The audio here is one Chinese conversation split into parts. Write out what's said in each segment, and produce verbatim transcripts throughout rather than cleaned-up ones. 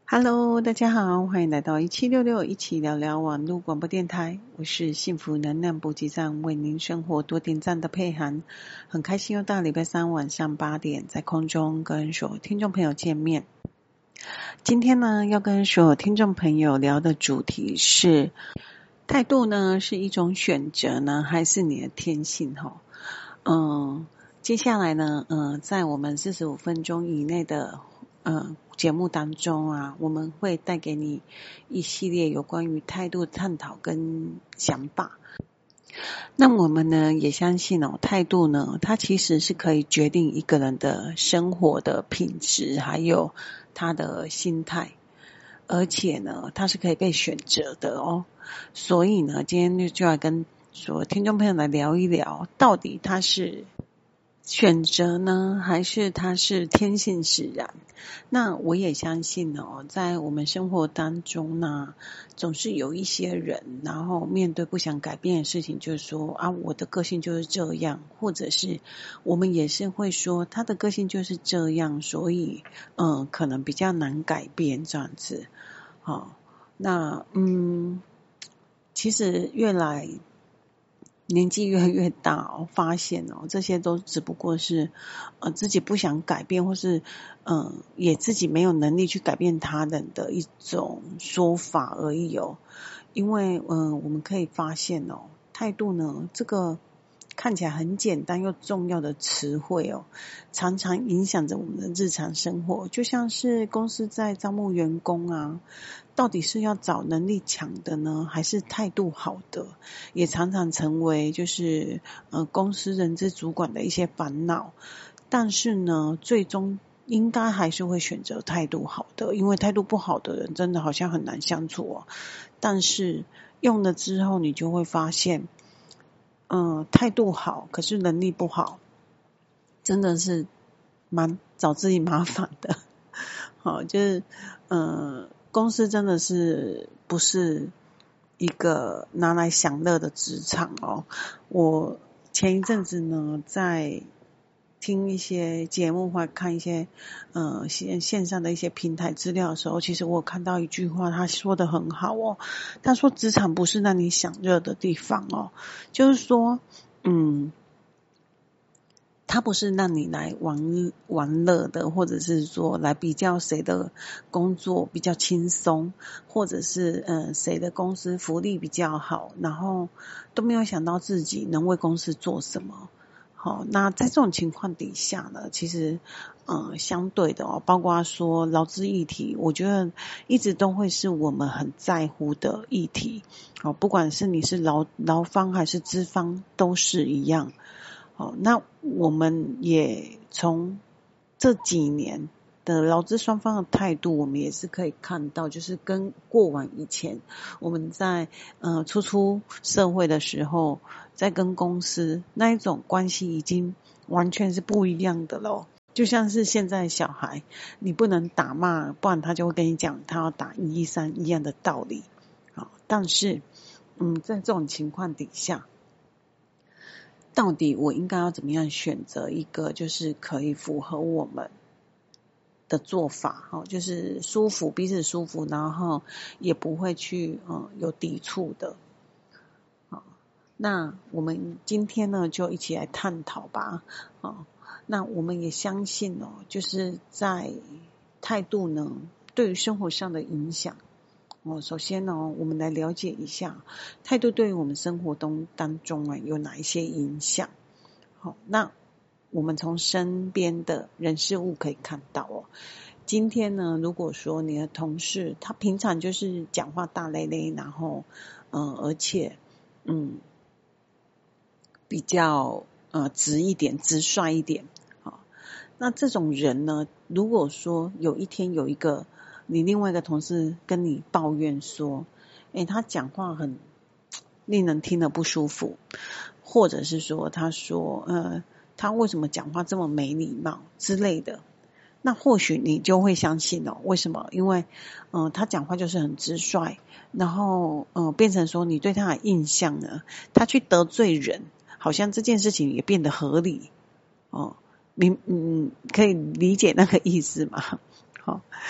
Hello， 大家好，欢迎来到一七六六一起聊聊网络广播电台，我是幸福能量补给站，为您生活多点赞的佩涵，很开心又到礼拜三晚上八点，在空中跟所有听众朋友见面。今天呢，要跟所有听众朋友聊的主题是，态度呢是一种选择呢，还是你的天性？哈，嗯，接下来呢，嗯，在我们四十五分钟以内的，嗯。节目当中啊，我们会带给你一系列有关于态度探讨跟想法。那我们呢也相信哦，态度呢，它其实是可以决定一个人的生活的品质，还有他的心态，而且呢，它是可以被选择的哦。所以呢，今天就要跟所有听众朋友来聊一聊，到底它是选择呢，还是它是天性使然？那我也相信哦，在我们生活当中呢，总是有一些人，然后面对不想改变的事情，就是说啊，我的个性就是这样，或者是我们也是会说他的个性就是这样，所以嗯，可能比较难改变这样子。好，那嗯，其实越来年纪越来越大哦，发现哦，这些都只不过是呃自己不想改变，或是嗯、呃、也自己没有能力去改变他人的一种说法而已哦。因为嗯、呃、我们可以发现哦，态度呢这个看起来很简单又重要的词汇哦，常常影响着我们的日常生活。就像是公司在招募员工啊，到底是要找能力强的呢，还是态度好的？也常常成为就是呃公司人资主管的一些烦恼。但是呢，最终应该还是会选择态度好的，因为态度不好的人真的好像很难相处哦。但是用了之后，你就会发现，嗯、呃，态度好，可是能力不好，真的是蛮找自己麻烦的。好，就是嗯。公司真的是不是一个拿来享乐的职场哦。我前一阵子呢，在听一些节目或看一些呃线线上的一些平台资料的时候，其实我看到一句话，他说的很好哦。他说职场不是让你享乐的地方哦，就是说嗯。它不是让你来玩玩乐的，或者是说来比较谁的工作比较轻松，或者是呃谁的公司福利比较好，然后都没有想到自己能为公司做什么。好，那在这种情况底下呢，其实呃相对的哦，包括说劳资议题，我觉得一直都会是我们很在乎的议题。哦，不管是你是劳劳方还是资方，都是一样。好，那我们也从这几年的劳资双方的态度，我们也是可以看到，就是跟过往以前我们在呃初出社会的时候，在跟公司那一种关系已经完全是不一样的咯。就像是现在小孩，你不能打骂，不然他就会跟你讲他要打一一三一样的道理。好，但是嗯，在这种情况底下，到底我应该要怎么样选择一个就是可以符合我们的做法，哦，就是舒服，彼此舒服，然后也不会去嗯有抵触的。好，那我们今天呢就一起来探讨吧。哦，那我们也相信哦，就是在态度呢对于生活上的影响。哦，首先呢，我们来了解一下态度对于我们生活中当中啊有哪一些影响。好，那我们从身边的人事物可以看到哦。今天呢，如果说你的同事他平常就是讲话大咧咧，然后嗯、呃，而且嗯比较呃直一点、直率一点，好，那这种人呢，如果说有一天有一个你另外一个同事跟你抱怨说，诶，他讲话很令人听了不舒服，或者是说他说呃他为什么讲话这么没礼貌之类的，那或许你就会相信哦。为什么？因为嗯、呃、他讲话就是很直率，然后嗯、呃、变成说你对他的印象呢，他去得罪人，好像这件事情也变得合理哦。你嗯可以理解那个意思吗？好，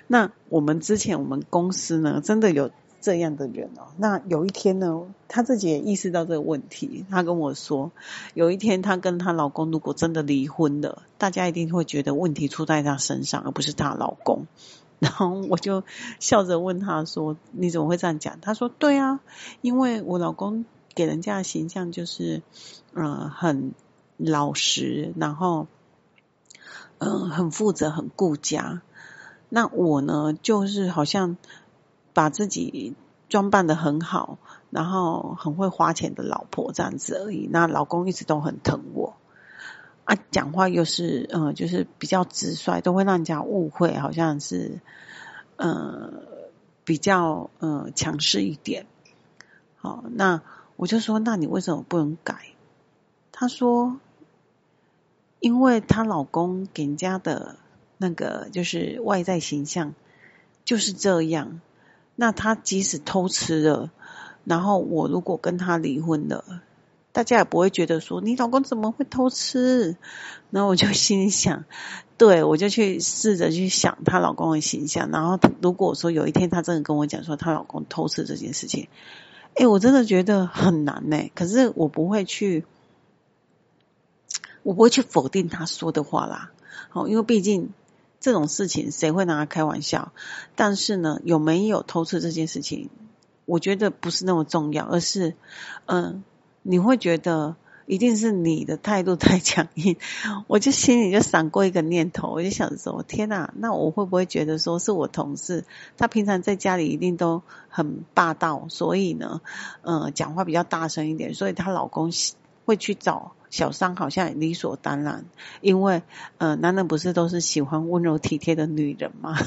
那我们之前我们公司呢，真的有这样的人哦。那有一天呢，她自己也意识到这个问题，她跟我说，有一天她跟她老公如果真的离婚了，大家一定会觉得问题出在她身上，而不是她老公。然后我就笑着问她说：“你怎么会这样讲？”她说：“对啊，因为我老公给人家的形象就是，呃，很老实，然后，嗯、呃，很负责，很顾家。那我呢，就是好像把自己装扮得很好，然后很会花钱的老婆这样子而已。那老公一直都很疼我。”啊，讲话又是呃，就是比较直率，都会让人家误会，好像是呃比较呃强势一点。好，那我就说，那你为什么不能改？她说，因为她老公给人家的那个就是外在形象就是这样。那他即使偷吃了，然后我如果跟他离婚了，大家也不会觉得说你老公怎么会偷吃。然后我就心里想，对，我就去试着去想她老公的形象。然后如果说有一天她真的跟我讲说她老公偷吃这件事情，诶，我真的觉得很难欸。可是我不会去我不会去否定她说的话啦。好，因为毕竟这种事情谁会拿他开玩笑？但是呢，有没有偷吃这件事情，我觉得不是那么重要，而是嗯，你会觉得一定是你的态度太强硬。我就心里就闪过一个念头，我就想说，天哪，那我会不会觉得说是我同事，他平常在家里一定都很霸道，所以呢，呃，讲话比较大声一点，所以她老公会去找小三，好像也理所当然。因为呃，男人不是都是喜欢温柔体贴的女人吗？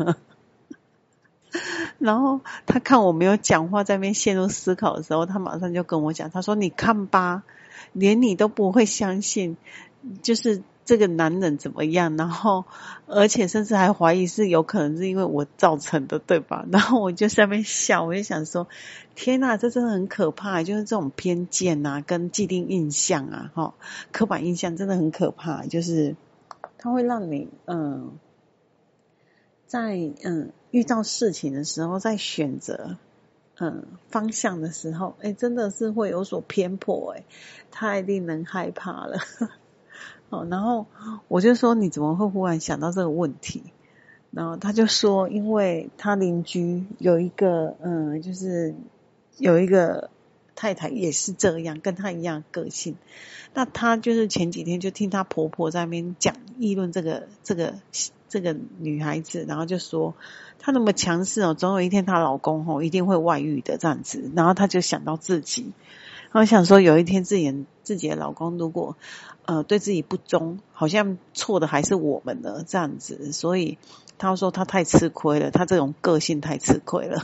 然后他看我没有讲话，在那边陷入思考的时候，他马上就跟我讲，他说：“你看吧，连你都不会相信，就是这个男人怎么样，然后而且甚至还怀疑是有可能是因为我造成的，对吧？”然后我就在那边笑，我就想说，天哪，这真的很可怕，就是这种偏见啊，跟既定印象啊，齁，刻板印象真的很可怕，就是它会让你嗯。在嗯遇到事情的时候，在选择嗯方向的时候，哎，真的是会有所偏颇，哎，太令人害怕了。好，然后我就说，你怎么会忽然想到这个问题？然后他就说，因为他邻居有一个嗯，就是有一个太太也是这样，跟他一样个性。那他就是前几天就听他婆婆在那边讲议论这个这个这个女孩子，然后就说她那么强势哦，总有一天她老公哦一定会外遇的这样子。然后他就想到自己，然后想说有一天自己自己的老公如果呃对自己不忠，好像错的还是我们的这样子。所以他说他太吃亏了，他这种个性太吃亏了。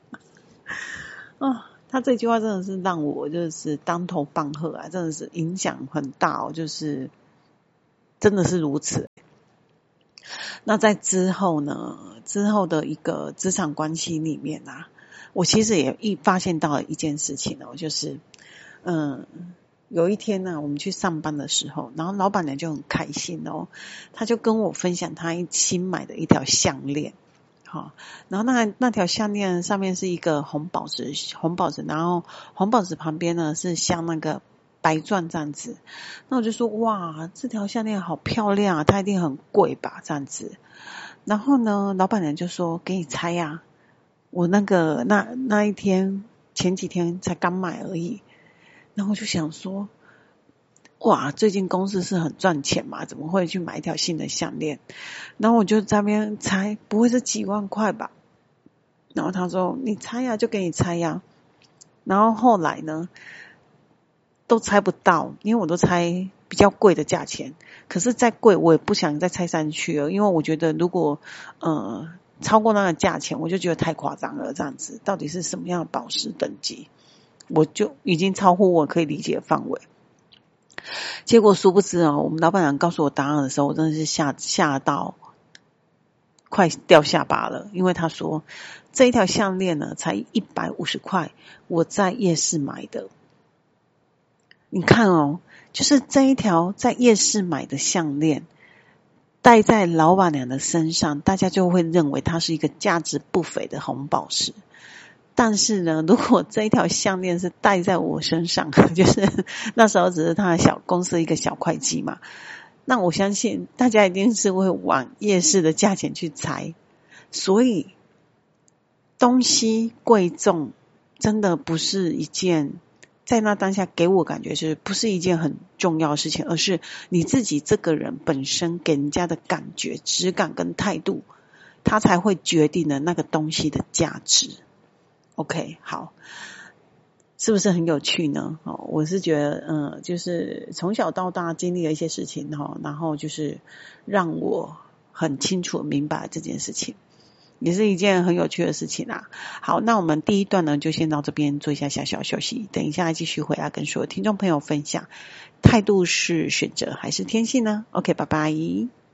啊，他这句话真的是让我就是当头棒喝啊，真的是影响很大哦，就是真的是如此。那在之后呢，之后的一个职场关系里面啊，我其实也一发现到了一件事情哦，就是嗯，有一天呢，我们去上班的时候，然后老板娘就很开心哦，她就跟我分享她新买的一条项链。好，然后那那条项链上面是一个红宝石，红宝石，然后红宝石旁边呢是像那个白钻这样子。那我就说，哇，这条项链好漂亮啊，它一定很贵吧，这样子。然后呢，老板娘就说，给你猜呀、啊，我那个那那一天前几天才刚买而已。然后我就想说，哇，最近公司是很赚钱嘛，怎么会去买一条新的项链？然后我就在那边猜，不会是几万块吧？然后他说，你猜呀、啊，就给你猜呀、啊。然后后来呢，都猜不到，因为我都猜比较贵的价钱。可是再贵，我也不想再猜上去了，因为我觉得如果呃超过那个价钱，我就觉得太夸张了。这样子，到底是什么样的宝石等级？我就已经超乎我可以理解的范围。结果殊不知啊，我们老板娘告诉我答案的时候，我真的是吓吓到快掉下巴了。因为他说这一条项链呢才一百五十块，我在夜市买的。你看哦，就是这一条在夜市买的项链， 戴在老板娘的身上，大家就会认为它是一个价值不菲的红宝石。但是呢，如果这一条项链是戴在我身上，就是那时候只是他的小公司一个小会计嘛，那我相信大家一定是会往夜市的价钱去猜。所以东西贵重真的不是一件，在那当下给我感觉是不是一件很重要的事情，而是你自己这个人本身给人家的感觉、质感跟态度，它才会决定了那个东西的价值。OK， 好，是不是很有趣呢？哦，我是觉得，嗯，就是从小到大经历了一些事情，哈，然后就是让我很清楚明白这件事情，也是一件很有趣的事情啊。好，那我们第一段呢，就先到这边做一下小小休息，等一下继续回来跟所有听众朋友分享，态度是选择还是天性呢？ OK， 拜拜。